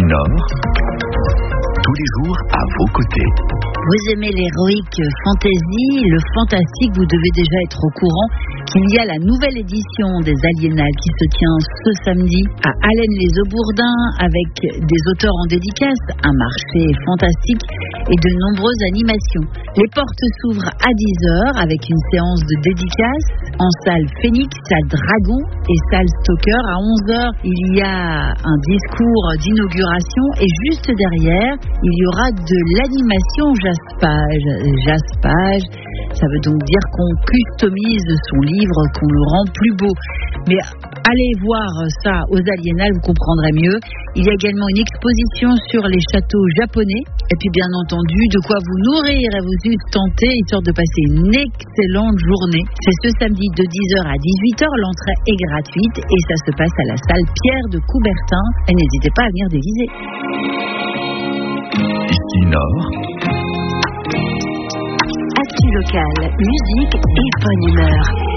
Nord, tous les jours à vos côtés. Vous aimez l'héroïque fantasy, le fantastique, vous devez déjà être au courant qu'il y a la nouvelle édition des Aliénales qui se tient ce samedi à Allen-les-Aubourdins avec des auteurs en dédicace, un marché fantastique et de nombreuses animations. Les portes s'ouvrent à 10h avec une séance de dédicace en salle Phoenix, salle Dragon et salle Stoker. À 11h, il y a un discours d'inauguration et juste derrière, il y aura de l'animation Jaspage. Ça veut donc dire qu'on customise son livre, qu'on le rend plus beau. Mais allez voir ça aux Aliénales, vous comprendrez mieux. Il y a également une exposition sur les châteaux japonais. Et puis bien entendu, de quoi vous nourrir et vous sustenter, histoire de passer une excellente journée. C'est ce samedi de 10h à 18h. L'entrée est gratuite et ça se passe à la salle Pierre de Coubertin. Et n'hésitez pas à venir déguiser. Ici Nord. Actu locale, musique et bonne humeur.